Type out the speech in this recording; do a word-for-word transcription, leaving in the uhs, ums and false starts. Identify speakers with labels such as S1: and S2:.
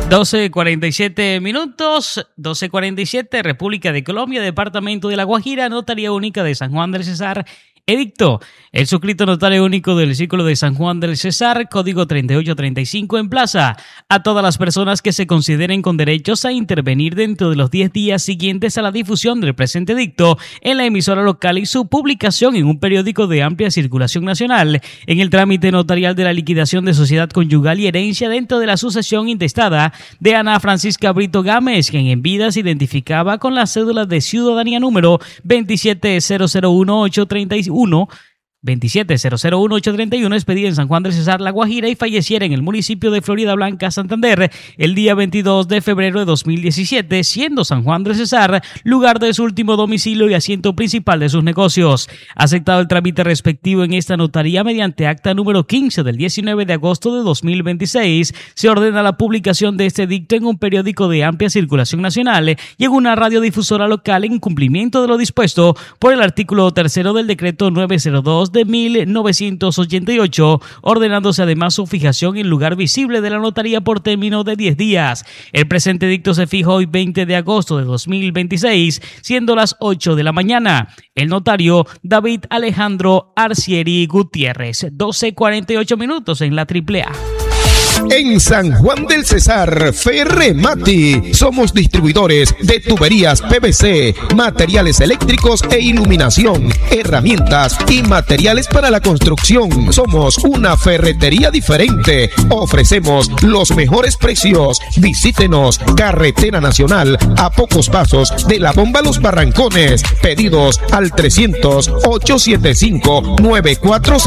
S1: doce cuarenta y siete minutos, doce cuarenta y siete, República de Colombia, Departamento de La Guajira, Notaría Única de San Juan del Cesar. Edicto: el suscrito notario único del Círculo de San Juan del Cesar, código treinta y ocho treinta y cinco, emplaza a todas las personas que se consideren con derechos a intervenir dentro de los diez días siguientes a la difusión del presente edicto en la emisora local y su publicación en un periódico de amplia circulación nacional, en el trámite notarial de la liquidación de sociedad conyugal y herencia dentro de la sucesión intestada de Ana Francisca Brito Gámez, quien en vida se identificaba con la cédula de ciudadanía número veintisiete cero cero uno ocho treinta y uno, veintisiete cero cero uno ocho treinta y uno, expedida en San Juan del Cesar, La Guajira, y falleciera en el municipio de Florida Blanca, Santander, el día veintidós de febrero de dos mil diecisiete, siendo San Juan del Cesar lugar de su último domicilio y asiento principal de sus negocios. Aceptado el trámite respectivo en esta notaría mediante acta número quince del diecinueve de agosto de dos mil veintiséis, se ordena la publicación de este edicto en un periódico de amplia circulación nacional y en una radiodifusora local en cumplimiento de lo dispuesto por el artículo tercero del decreto novecientos dos de mil novecientos ochenta y ocho, ordenándose además su fijación en lugar visible de la notaría por término de diez días. El presente edicto se fija hoy veinte de agosto de dos mil veintiséis, siendo las ocho de la mañana. El notario David Alejandro Arcieri Gutiérrez. doce cuarenta y ocho minutos en la triple A.
S2: En San Juan del Cesar, Ferremati. Somos distribuidores de tuberías P V C, materiales eléctricos e iluminación, herramientas y materiales para la construcción. Somos una ferretería diferente. Ofrecemos los mejores precios. Visítenos, Carretera Nacional, a pocos pasos de la Bomba Los Barrancones. Pedidos al trescientos, ochocientos setenta y cinco, noventa y cuatro